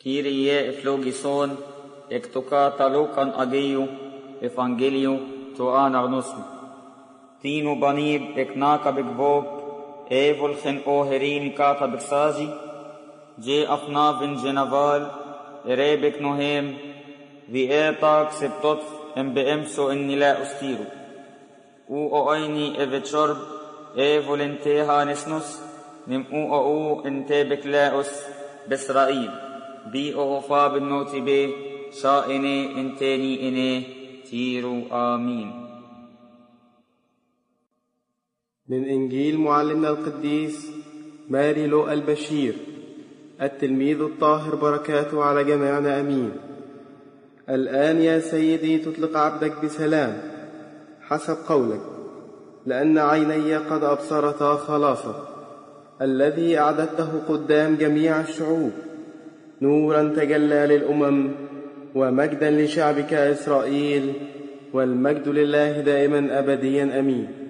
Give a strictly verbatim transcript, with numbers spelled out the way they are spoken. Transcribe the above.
Kyrie eflogison, ek to katalokan ageu, evangelio to anarnosm. Tino banib ek naka begvog, evol gen oherin kata begsazi, je afnavin genaval, erebek nohem, vi etak septotf em beemso en nila ustiru. U oini evechorb, evol enteha nesnus, nim u o entebek laos besrail. بي أوفا بالنوت بي شائني انتني إني تيرو آمين. من إنجيل معلمنا القديس ماري لوقا البشير التلميذ الطاهر بركاته على جميعنا أمين. الآن يا سيدي تطلق عبدك بسلام حسب قولك، لأن عيني قد أبصرتا خلاصك الذي أعددته قدام جميع الشعوب، نورا تجلى للأمم ومجدا لشعبك إسرائيل، والمجد لله دائما أبديا أمين.